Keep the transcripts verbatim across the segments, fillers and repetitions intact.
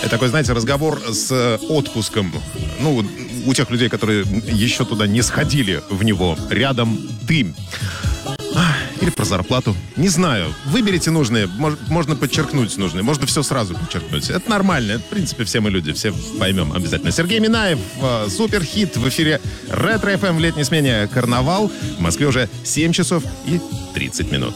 такой, знаете, разговор с отпуском. Ну, у тех людей, которые еще туда не сходили в него. Рядом ты. Или про зарплату. Не знаю. Выберите нужные. Мож, можно подчеркнуть нужные. Можно все сразу подчеркнуть. Это нормально. Это, в принципе, все мы люди. Все поймем обязательно. Сергей Минаев. Э, суперхит в эфире Ретро эф эм в летней смене «Карнавал». В Москве уже семь часов и тридцать минут.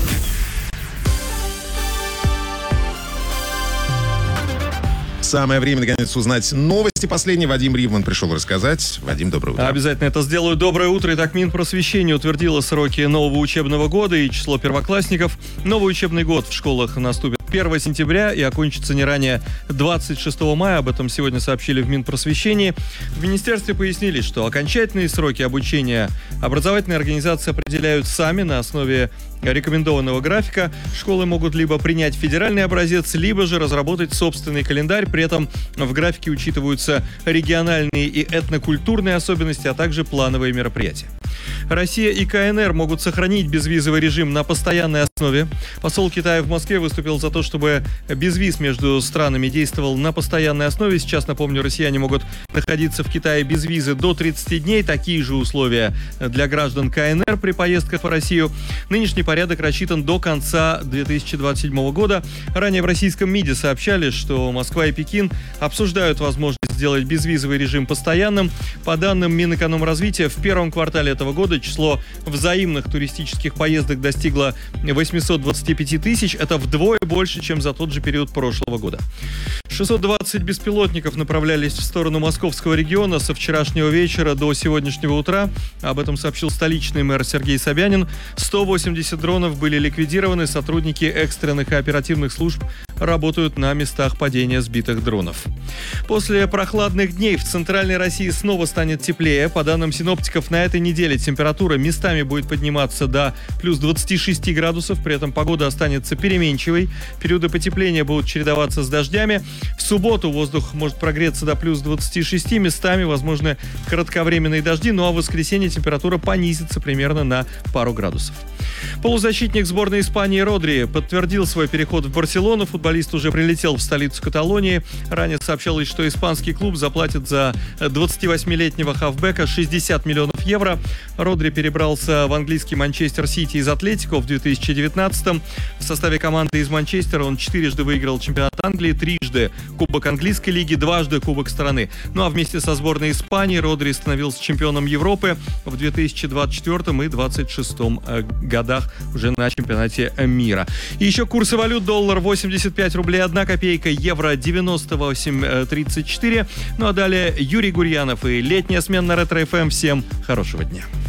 Самое время, наконец, узнать новости последние. Вадим Ривман пришел рассказать. Вадим, доброе утро. Обязательно это сделаю. Доброе утро. Итак, Минпросвещение утвердило сроки нового учебного года и число первоклассников. Новый учебный год в школах наступит первого сентября и окончится не ранее двадцать шестого мая. Об этом сегодня сообщили в Минпросвещении. В министерстве пояснили, что окончательные сроки обучения образовательные организации определяют сами на основе рекомендованного графика. Школы могут либо принять федеральный образец, либо же разработать собственный календарь. При этом в графике учитываются региональные и этнокультурные особенности, а также плановые мероприятия. Россия и ка эн эр могут сохранить безвизовый режим на постоянной основе. Посол Китая в Москве выступил за то, чтобы безвиз между странами действовал на постоянной основе. Сейчас, напомню, россияне могут находиться в Китае без визы до тридцати дней. Такие же условия для граждан ка эн эр при поездках в Россию. Нынешний порядок рассчитан до конца две тысячи двадцать седьмого года. Ранее в российском МИДе сообщали, что Москва и Пекин обсуждают возможность сделать безвизовый режим постоянным. По данным Минэкономразвития, в первом квартале этого года число взаимных туристических поездок достигло восемьсот двадцать пять тысяч. Это вдвое больше, чем за тот же период прошлого года. шестьсот двадцать беспилотников направлялись в сторону московского региона со вчерашнего вечера до сегодняшнего утра. Об этом сообщил столичный мэр Сергей Собянин. сто восемьдесят дронов были ликвидированы. Сотрудники экстренных и оперативных служб работают на местах падения сбитых дронов. После прохладных дней в центральной России снова станет теплее. По данным синоптиков, на этой неделе температура местами будет подниматься до плюс двадцати шести градусов. При этом погода останется переменчивой. Периоды потепления будут чередоваться с дождями. В субботу воздух может прогреться до плюс двадцати шести. Местами возможны кратковременные дожди. Ну а в воскресенье температура понизится примерно на пару градусов. Полузащитник сборной Испании Родри подтвердил свой переход в Барселону. Футболист уже прилетел в столицу Каталонии. Ранее сообщалось, что испанский клуб заплатит за двадцативосьмилетнего хавбека шестьдесят миллионов евро. Родри перебрался в английский Манчестер Сити из Атлетико в две тысячи девятнадцатом. В составе команды из Манчестера он четырежды выиграл чемпионат Англии, трижды Кубок английской лиги, дважды Кубок страны. Ну а вместе со сборной Испании Родри становился чемпионом Европы в две тысячи двадцать четвёртом и две тысячи двадцать шестом годах уже на чемпионате мира. И еще курсы валют: доллар восемьдесят пять рублей одна копейка, евро девяносто восемь тридцать четыре. Ну а далее Юрий Гурьянов и летняя смена на Ретро эф эм. Всем хорошего дня.